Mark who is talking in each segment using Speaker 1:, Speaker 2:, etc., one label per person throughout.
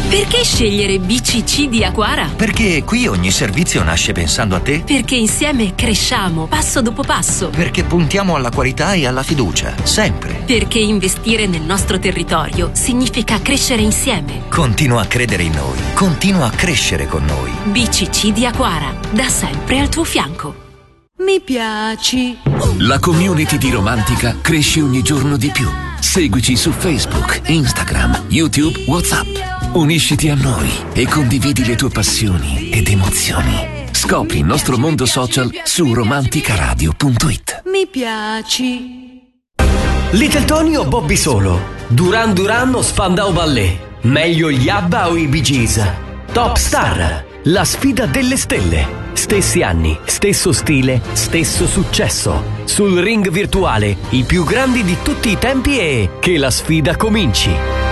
Speaker 1: Perché scegliere BCC di Aquara?
Speaker 2: Perché qui ogni servizio nasce pensando a te.
Speaker 1: Perché insieme cresciamo passo dopo passo.
Speaker 2: Perché puntiamo alla qualità e alla fiducia, sempre.
Speaker 1: Perché investire nel nostro territorio significa crescere insieme.
Speaker 2: Continua a credere in noi. Continua a crescere con noi.
Speaker 1: BCC di Aquara, da sempre al tuo fianco.
Speaker 3: Mi piaci.
Speaker 4: La community di Romantica cresce ogni giorno di più. Seguici su Facebook, Instagram, YouTube, WhatsApp. Unisciti a noi e condividi le tue passioni ed emozioni. Scopri il nostro mondo social su romanticaradio.it.
Speaker 3: Mi piaci.
Speaker 5: Little Tony o Bobby Solo? Duran Duran o Spandau Ballet? Meglio gli ABBA o i Bee Gees? Top Star, la sfida delle stelle. Stessi anni, stesso stile, stesso successo. Sul ring virtuale, i più grandi di tutti i tempi e che la sfida cominci.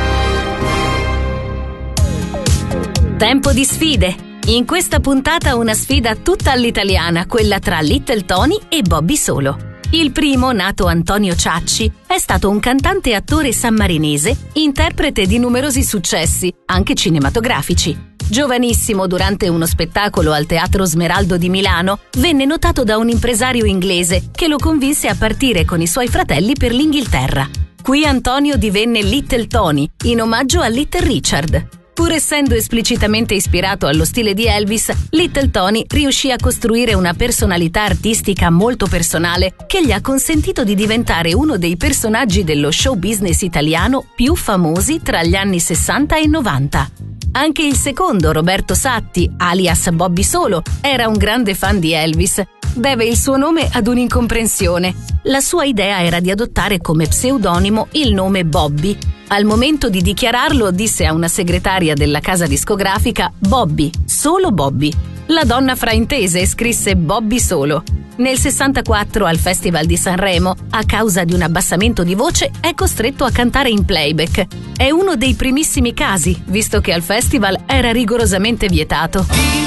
Speaker 6: Tempo di sfide. In questa puntata una sfida tutta all'italiana, quella tra Little Tony e Bobby Solo. Il primo, nato Antonio Ciacci, è stato un cantante e attore sammarinese, interprete di numerosi successi, anche cinematografici. Giovanissimo, durante uno spettacolo al Teatro Smeraldo di Milano, venne notato da un impresario inglese che lo convinse a partire con i suoi fratelli per l'Inghilterra. Qui Antonio divenne Little Tony, in omaggio a Little Richard. Pur essendo esplicitamente ispirato allo stile di Elvis, Little Tony riuscì a costruire una personalità artistica molto personale che gli ha consentito di diventare uno dei personaggi dello show business italiano più famosi tra gli anni 60 e 90. Anche il secondo, Roberto Satti, alias Bobby Solo, era un grande fan di Elvis. Deve il suo nome ad un'incomprensione. La sua idea era di adottare come pseudonimo il nome Bobby. Al momento di dichiararlo disse a una segretaria della casa discografica Bobby, solo Bobby. La donna fraintese e scrisse Bobby Solo. Nel 64 al Festival di Sanremo, a causa di un abbassamento di voce, è costretto a cantare in playback. È uno dei primissimi casi, visto che al festival era rigorosamente vietato.